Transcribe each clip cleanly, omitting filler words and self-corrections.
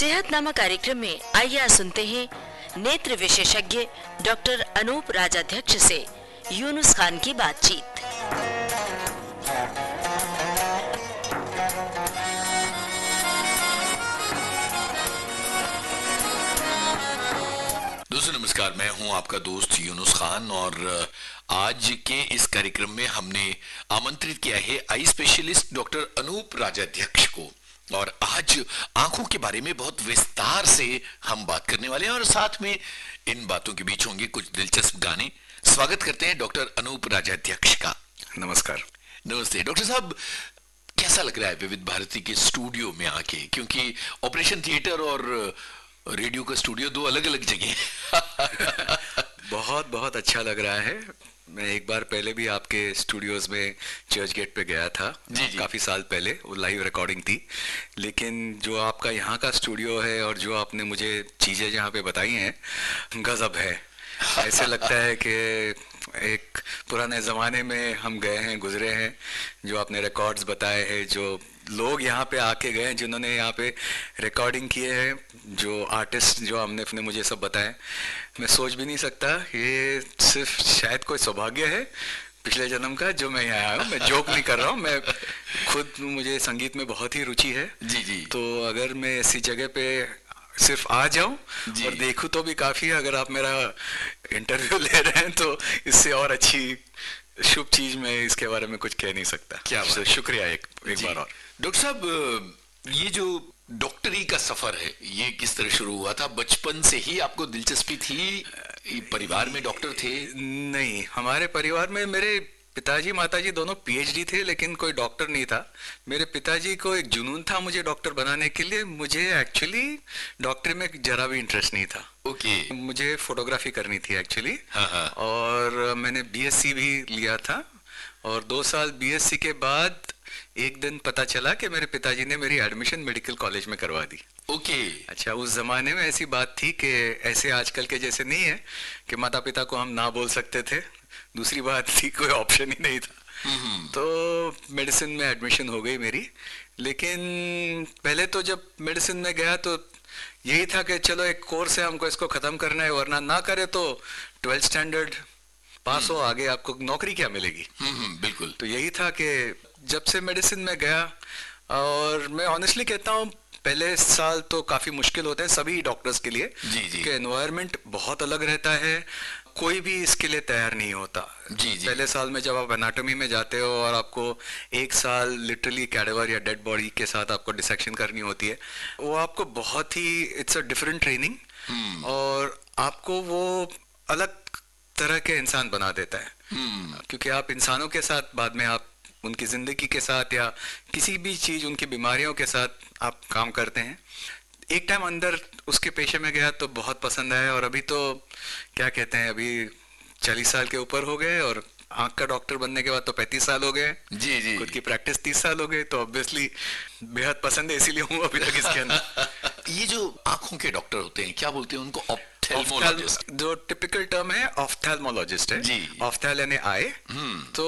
सेहतनामा कार्यक्रम में आइए सुनते हैं नेत्र विशेषज्ञ डॉक्टर अनूप राजाध्यक्ष से यूनुस खान की बातचीत। दोस्तों नमस्कार, मैं हूं आपका दोस्त यूनुस खान और आज के इस कार्यक्रम में हमने आमंत्रित किया है eye specialist doctor Anoop Rajadhyaksha को। और आज आंखों के बारे में बहुत विस्तार से हम बात करने वाले हैं और साथ में इन बातों के बीच होंगे कुछ दिलचस्प गाने। स्वागत करते हैं डॉक्टर अनूप राजाध्यक्ष का। नमस्कार। नमस्ते डॉक्टर साहब, कैसा लग रहा है विविध भारती के स्टूडियो में आके, क्योंकि ऑपरेशन थिएटर और रेडियो का स्टूडियो दो अलग अलग जगह बहुत बहुत अच्छा लग रहा है। मैं एक बार पहले भी आपके स्टूडियोज में चर्च गेट पे गया था जी। काफ़ी साल पहले, वो लाइव रिकॉर्डिंग थी। लेकिन जो आपका यहाँ का स्टूडियो है और जो आपने मुझे चीज़ें जहाँ पे बताई हैं, गजब है। ऐसे लगता है कि एक पुराने ज़माने में हम गए हैं, गुजरे हैं। जो आपने रिकॉर्ड्स बताए हैं, जो लोग यहाँ पे आके गए हैं, जिन्होंने यहाँ पे रिकॉर्डिंग किए हैं, जो आर्टिस्ट जो हमने मुझे सब बताए, मैं सोच भी नहीं सकता। ये सिर्फ शायद कोई सौभाग्य है पिछले जन्म का जो मैं यहाँ आया हूँ। मैं जोक नहीं कर रहा हूँ, मैं खुद, मुझे संगीत में बहुत ही रुचि है। जी। तो अगर मैं ऐसी जगह पे सिर्फ आ जाऊं और देखूं तो भी काफ़ी है। अगर आप मेरा इंटरव्यू ले रहे हैं तो इससे और अच्छी शुभ चीज मैं इसके बारे में कुछ कह नहीं सकता। क्या बात। शुक्रिया एक बार और। डॉक्टर साहब, ये जो डॉक्टरी का सफर है, ये किस तरह शुरू हुआ था? बचपन से ही आपको दिलचस्पी थी? परिवार में डॉक्टर थे? नहीं, हमारे परिवार में मेरे पिताजी माताजी दोनों पीएचडी थे, लेकिन कोई डॉक्टर नहीं था। मेरे पिताजी को एक जुनून था मुझे डॉक्टर बनाने के लिए। मुझे एक्चुअली डॉक्टरी में जरा भी इंटरेस्ट नहीं था। ओके। मुझे फोटोग्राफी करनी थी एक्चुअली। हाँ। और मैंने बीएससी भी लिया था। और 2 साल बीएससी के बाद एक दिन पता चला कि मेरे पिताजी ने मेरी एडमिशन मेडिकल कॉलेज में करवा दी। ओके। अच्छा, उस जमाने में ऐसी बात थी कि ऐसे आजकल के जैसे नहीं है कि माता पिता को हम ना बोल सकते थे। दूसरी बात थी, कोई ऑप्शन ही नहीं था। तो मेडिसिन में एडमिशन हो गई मेरी। लेकिन पहले तो जब मेडिसिन में गया तो यही था कि चलो एक कोर्स है, हमको इसको ख़त्म करना है, वरना ना करे तो 12th स्टैंडर्ड पास हो, आगे आपको नौकरी क्या मिलेगी। बिल्कुल। तो यही था कि जब से मेडिसिन में गया, और मैं ऑनेस्टली कहता हूँ पहले साल तो काफ़ी मुश्किल होते हैं सभी डॉक्टर्स के लिए। जी। कि एनवायरनमेंट बहुत अलग रहता है, कोई भी इसके लिए तैयार नहीं होता। जी। पहले साल में जब आप एनाटॉमी में जाते हो और आपको 1 साल लिटरली कैडेवर या डेड बॉडी के साथ आपको डिसेक्शन करनी होती है, वो आपको बहुत ही, इट्स अ डिफरेंट ट्रेनिंग और आपको वो अलग तरह के इंसान बना देता है। क्योंकि आप इंसानों के साथ बाद में आप उनकी ज़िंदगी के साथ या किसी भी चीज़, उनकी बीमारियों के साथ आप काम करते हैं। एक टाइम अंदर उसके पेशे में गया तो बहुत पसंद आया। और अभी तो क्या कहते हैं, अभी 40 साल के ऊपर हो गए और आँख का डॉक्टर बनने के बाद तो 35 साल हो गए। जी। खुद की प्रैक्टिस 30 साल हो गए, तो ऑब्वियसली बेहद पसंद है, इसीलिए हूँ अभी तक इसके अंदर। ये जो आंखों के डॉक्टर होते हैं, क्या बोलते हैं उनको? ऑप्थेल्मोलॉजिस्ट। जो टिपिकल टर्म है ऑप्थेल्मोलॉजिस्ट है जी। ऑप्थेल यानी आई, तो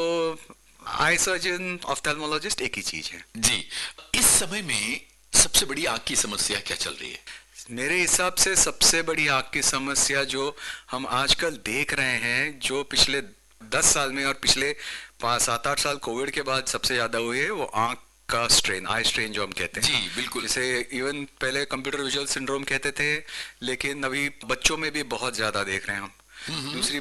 आई सर्जन ऑप्थेल्मोलॉजिस्ट एक ही चीज है। जी। इस समय में सबसे बड़ी आंख की समस्या क्या चल रही है? मेरे हिसाब से सबसे बड़ी आंख की समस्या जो हम आजकल देख रहे हैं, जो पिछले 10 साल में और पिछले 5-7-8 साल कोविड के बाद सबसे ज्यादा हुई है, वो आंख का स्ट्रेन, आई स्ट्रेन जो हम कहते हैं। जी बिल्कुल। जैसे इवन पहले कंप्यूटर विजुअल सिंड्रोम कहते थे, लेकिन अभी बच्चों में भी बहुत ज्यादा देख रहे हैं हम। दूसरी